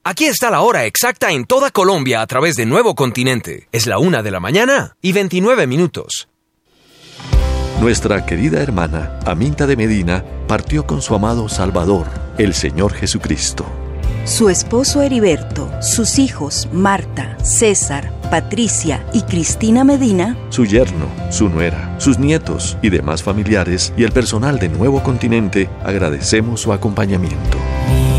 Aquí está la hora exacta en toda Colombia a través de Nuevo Continente. Es la 1:29 a.m. Nuestra querida hermana, Aminta de Medina, partió con su amado Salvador, el Señor Jesucristo. Su esposo Heriberto, sus hijos Marta, César, Patricia y Cristina Medina, su yerno, su nuera, sus nietos y demás familiares y el personal de Nuevo Continente agradecemos su acompañamiento.